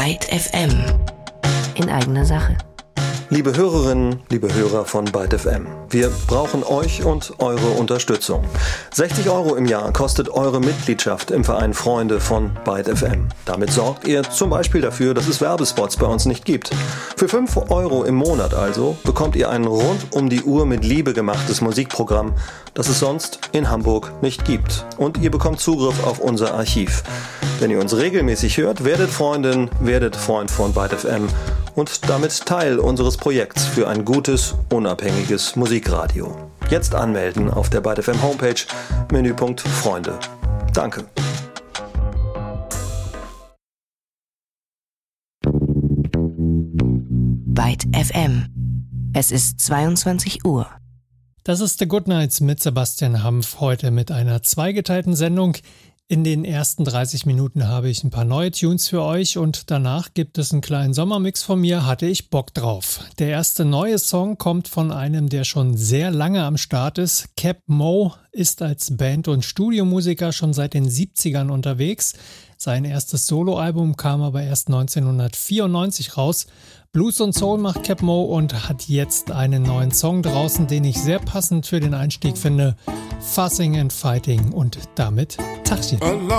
Byte FM. In eigener Sache. Liebe Hörerinnen, liebe Hörer von Byte FM, wir brauchen euch und eure Unterstützung. 60 € im Jahr kostet eure Mitgliedschaft im Verein Freunde von Byte FM. Damit sorgt ihr zum Beispiel dafür, dass es Werbespots bei uns nicht gibt. Für 5 € im Monat also bekommt ihr ein rund um die Uhr mit Liebe gemachtes Musikprogramm, das es sonst in Hamburg nicht gibt. Und ihr bekommt Zugriff auf unser Archiv. Wenn ihr uns regelmäßig hört, werdet Freundin, werdet Freund von Byte FM und damit Teil unseres Projekts für ein gutes, unabhängiges Musikradio. Jetzt anmelden auf der Byte FM Homepage, Menüpunkt Freunde. Danke. Byte FM. Es ist 22 Uhr. Das ist The Good Nights mit Sebastian Hampf, heute mit einer zweigeteilten Sendung. In den ersten 30 Minuten habe ich ein paar neue Tunes für euch und danach gibt es einen kleinen Sommermix von mir, hatte ich Bock drauf. Der erste neue Song kommt von einem, der schon sehr lange am Start ist. Cap Mo ist als Band- und Studiomusiker schon seit den 70ern unterwegs. Sein erstes Soloalbum kam aber erst 1994 raus. Blues und Soul macht Cap Mo und hat jetzt einen neuen Song draußen, den ich sehr passend für den Einstieg finde. Fussing and Fighting und damit Tachchen.